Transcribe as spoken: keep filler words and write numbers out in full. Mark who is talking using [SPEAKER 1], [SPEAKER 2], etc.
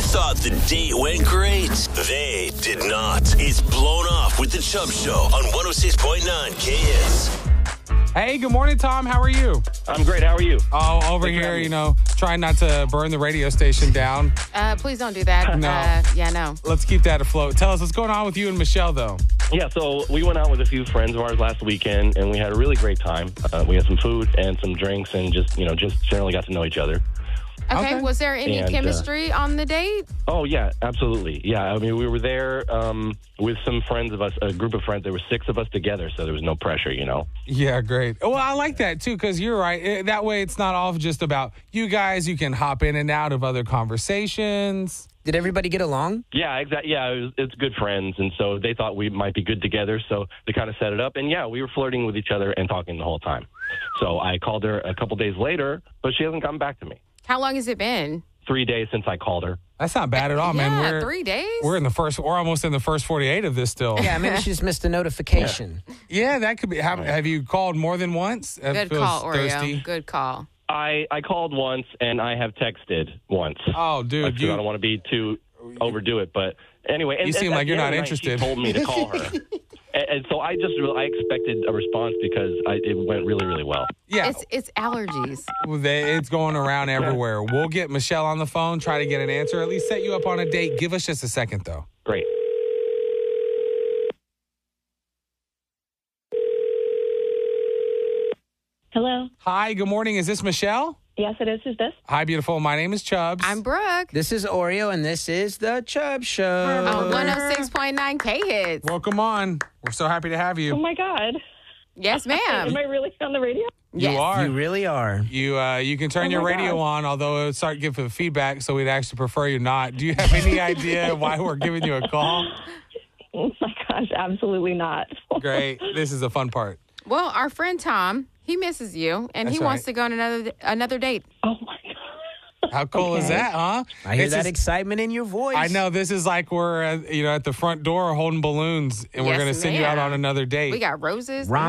[SPEAKER 1] thought the date went great? They did not. It's Blown Off with the Chubb Show on one oh six point nine K Hits.
[SPEAKER 2] Hey, good morning, Tom. How are you?
[SPEAKER 3] I'm great. How are you?
[SPEAKER 2] Oh, over here, you know, trying not to burn the radio station down.
[SPEAKER 4] Uh, please don't do that.
[SPEAKER 2] No.
[SPEAKER 4] Uh, yeah, no.
[SPEAKER 2] Let's keep that afloat. Tell us what's going on with you and Michelle, though.
[SPEAKER 3] Yeah, so we went out with a few friends of ours last weekend, and we had a really great time. Uh, we had some food and some drinks, and just, you know, just generally got to know each other.
[SPEAKER 4] Okay,
[SPEAKER 2] Okay.
[SPEAKER 4] was there any
[SPEAKER 3] And, uh,
[SPEAKER 4] chemistry on the date?
[SPEAKER 3] Oh, yeah, absolutely. Yeah, I mean, we were there um, with some friends of us, a group of friends. There were six of us together, so there was no pressure, you know.
[SPEAKER 2] Yeah, great. Well, I like that, too, because you're right. Eh, That way it's not all just about you guys. You can hop in and out of other conversations.
[SPEAKER 5] Did everybody get along?
[SPEAKER 3] Yeah, exactly. Yeah, it was, it's good friends, and so they thought we might be good together, so they kind of set it up. And, yeah, we were flirting with each other and talking the whole time. So I called her a couple days later, but she hasn't gotten back to me.
[SPEAKER 4] How long has it been?
[SPEAKER 3] Three days since I called her.
[SPEAKER 2] That's not bad at all, man.
[SPEAKER 4] Yeah,
[SPEAKER 2] We're,
[SPEAKER 4] three days?
[SPEAKER 2] We're in the first, we're almost in the first forty-eight of this still.
[SPEAKER 5] Yeah, maybe she just missed a notification.
[SPEAKER 2] Yeah, that could be. Have, have you called more than once? That
[SPEAKER 4] Good
[SPEAKER 2] feels
[SPEAKER 4] call, Oreo.
[SPEAKER 2] thirsty.
[SPEAKER 4] Good call.
[SPEAKER 3] I, I called once, and I have texted once.
[SPEAKER 2] Oh, dude,
[SPEAKER 3] Like,
[SPEAKER 2] you-
[SPEAKER 3] I don't want to be too overdo it, but anyway. And,
[SPEAKER 2] You seem
[SPEAKER 3] and at
[SPEAKER 2] like you're
[SPEAKER 3] the
[SPEAKER 2] not
[SPEAKER 3] end of the night,
[SPEAKER 2] interested.
[SPEAKER 3] She told me to call her. and, and so I just I expected a response because I, it went really, really well.
[SPEAKER 2] Yeah,
[SPEAKER 4] It's it's allergies.
[SPEAKER 2] well, they, it's going around everywhere. We'll get Michelle on the phone, try to get an answer, at least set you up on a date. Give us just a second, though.
[SPEAKER 3] Great.
[SPEAKER 6] Hello.
[SPEAKER 2] Hi, good morning. Is this Michelle?
[SPEAKER 6] Yes, it is. Who's this?
[SPEAKER 2] Hi, beautiful. My name is Chubbs.
[SPEAKER 4] I'm Brooke.
[SPEAKER 5] This is Oreo, and this is the Chubb Show.
[SPEAKER 4] On one oh six point nine K Hits.
[SPEAKER 2] Welcome on. We're so happy to have
[SPEAKER 6] Oh
[SPEAKER 2] you.
[SPEAKER 6] my God.
[SPEAKER 4] Yes,
[SPEAKER 6] Am
[SPEAKER 4] ma'am.
[SPEAKER 6] I really on the radio?
[SPEAKER 2] You
[SPEAKER 4] Yes.
[SPEAKER 2] are.
[SPEAKER 5] You really are.
[SPEAKER 2] You uh, you can turn
[SPEAKER 6] Oh
[SPEAKER 2] your
[SPEAKER 6] my
[SPEAKER 2] radio
[SPEAKER 6] gosh.
[SPEAKER 2] on, although it would start giving feedback, so we'd actually prefer you not. Do you have any idea why we're giving you a call?
[SPEAKER 6] Oh my gosh, absolutely not.
[SPEAKER 2] Great. This is the fun part.
[SPEAKER 4] Well, our friend Tom, he misses you, and
[SPEAKER 2] That's
[SPEAKER 4] he wants
[SPEAKER 2] right.
[SPEAKER 4] to go on another another date.
[SPEAKER 6] Oh my God.
[SPEAKER 2] How cool is
[SPEAKER 6] Okay.
[SPEAKER 2] that, huh?
[SPEAKER 5] I hear
[SPEAKER 2] This
[SPEAKER 5] that
[SPEAKER 2] is-
[SPEAKER 5] excitement in your voice.
[SPEAKER 2] I know this is like we're uh, you know at the front door holding balloons, and we're
[SPEAKER 4] Yes,
[SPEAKER 2] going to send you out
[SPEAKER 4] ma'am.
[SPEAKER 2] on another date.
[SPEAKER 4] We got roses.
[SPEAKER 5] Rom